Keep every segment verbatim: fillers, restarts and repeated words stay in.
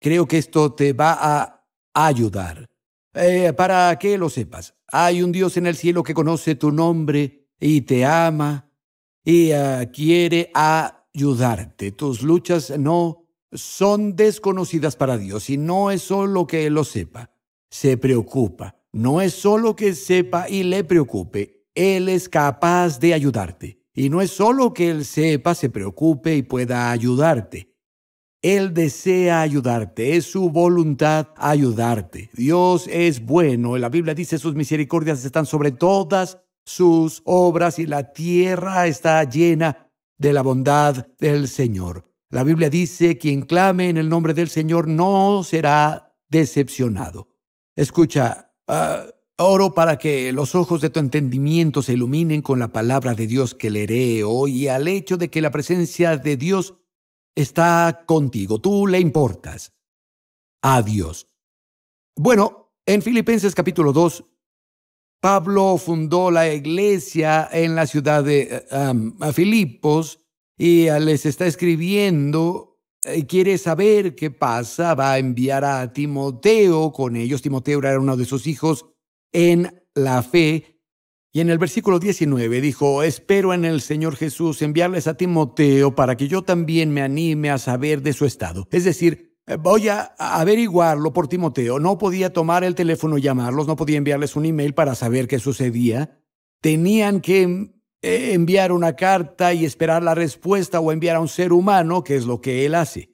Creo que esto te va a ayudar. Eh, para que lo sepas, hay un Dios en el cielo que conoce tu nombre y te ama y uh, quiere ayudarte. Tus luchas no son desconocidas para Dios y no es solo que Él lo sepa, se preocupa. No es solo que sepa y le preocupe, Él es capaz de ayudarte. Y no es solo que Él sepa, se preocupe y pueda ayudarte. Él desea ayudarte, es su voluntad ayudarte. Dios es bueno. La Biblia dice sus misericordias están sobre todas sus obras y la tierra está llena de la bondad del Señor. La Biblia dice, quien clame en el nombre del Señor no será decepcionado. Escucha, uh, oro para que los ojos de tu entendimiento se iluminen con la palabra de Dios que leeré hoy y al hecho de que la presencia de Dios está contigo. Tú le importas a Dios. Bueno, en Filipenses capítulo dos, Pablo fundó la iglesia en la ciudad de um, Filipos y les está escribiendo. Eh, quiere saber qué pasa. Va a enviar a Timoteo con ellos. Timoteo era uno de sus hijos en la fe. Y en el versículo diecinueve dijo, espero en el Señor Jesús enviarles a Timoteo para que yo también me anime a saber de su estado. Es decir, voy a averiguarlo por Timoteo. No podía tomar el teléfono y llamarlos, no podía enviarles un email para saber qué sucedía. Tenían que enviar una carta y esperar la respuesta o enviar a un ser humano, que es lo que él hace.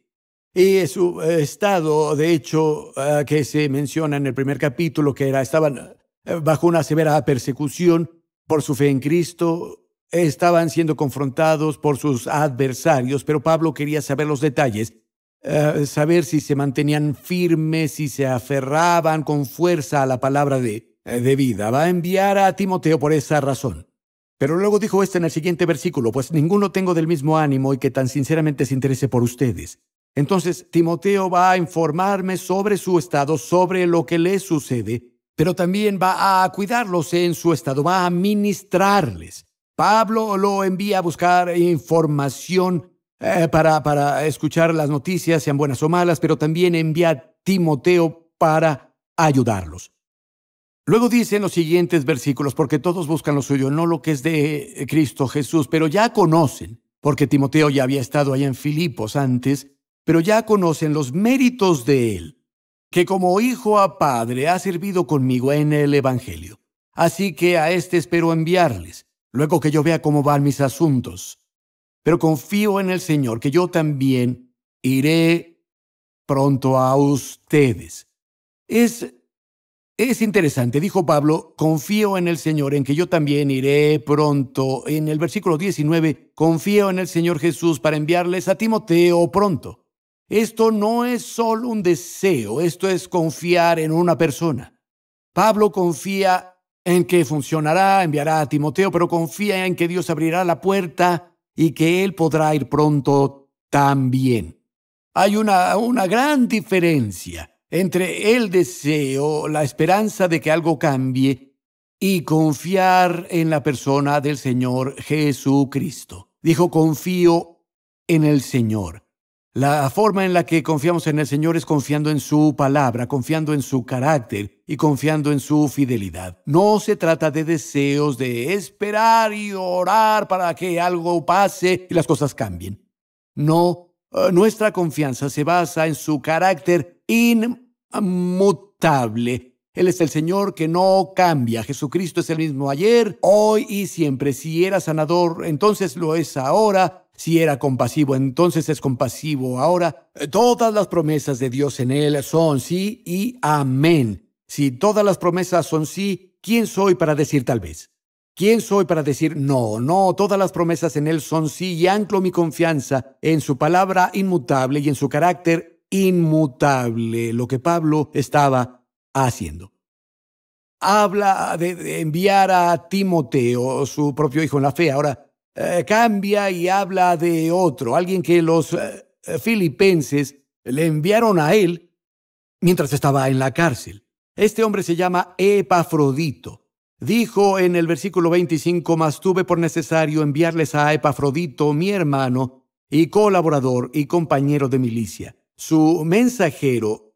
Y su estado, de hecho, que se menciona en el primer capítulo, que era, estaban bajo una severa persecución por su fe en Cristo, estaban siendo confrontados por sus adversarios, pero Pablo quería saber los detalles, uh, saber si se mantenían firmes, si se aferraban con fuerza a la palabra de, de vida. Va a enviar a Timoteo por esa razón. Pero luego dijo esto en el siguiente versículo, pues ninguno tengo del mismo ánimo y que tan sinceramente se interese por ustedes. Entonces Timoteo va a informarme sobre su estado, sobre lo que le sucede, pero también va a cuidarlos en su estado, va a ministrarles. Pablo lo envía a buscar información eh, para, para escuchar las noticias, sean buenas o malas, pero también envía a Timoteo para ayudarlos. Luego dice en los siguientes versículos, porque todos buscan lo suyo, no lo que es de Cristo Jesús, pero ya conocen, porque Timoteo ya había estado allá en Filipos antes, pero ya conocen los méritos de él, que como hijo a padre ha servido conmigo en el Evangelio. Así que a este espero enviarles, luego que yo vea cómo van mis asuntos. Pero confío en el Señor, que yo también iré pronto a ustedes. Es, es interesante, dijo Pablo, confío en el Señor, en que yo también iré pronto. En el versículo diecinueve, confío en el Señor Jesús para enviarles a Timoteo pronto. Esto no es solo un deseo, esto es confiar en una persona. Pablo confía en que funcionará, enviará a Timoteo, pero confía en que Dios abrirá la puerta y que él podrá ir pronto también. Hay una, una gran diferencia entre el deseo, la esperanza de que algo cambie y confiar en la persona del Señor Jesucristo. Dijo, confío en el Señor. La forma en la que confiamos en el Señor es confiando en su palabra, confiando en su carácter y confiando en su fidelidad. No se trata de deseos de esperar y orar para que algo pase y las cosas cambien. No, uh, nuestra confianza se basa en su carácter inmutable. Él es el Señor que no cambia. Jesucristo es el mismo ayer, hoy y siempre. Si era sanador, entonces lo es ahora. Si era compasivo, entonces es compasivo ahora. Todas las promesas de Dios en Él son sí y amén. Si todas las promesas son sí, ¿quién soy para decir tal vez? ¿Quién soy para decir no? No, todas las promesas en Él son sí y anclo mi confianza en su palabra inmutable y en su carácter inmutable, lo que Pablo estaba haciendo. Habla de, de enviar a Timoteo, su propio hijo en la fe. Ahora, Eh, cambia y habla de otro, alguien que los eh, filipenses le enviaron a él mientras estaba en la cárcel. Este hombre se llama Epafrodito. Dijo en el versículo veinticinco, mas tuve por necesario enviarles a Epafrodito, mi hermano y colaborador y compañero de milicia. Su mensajero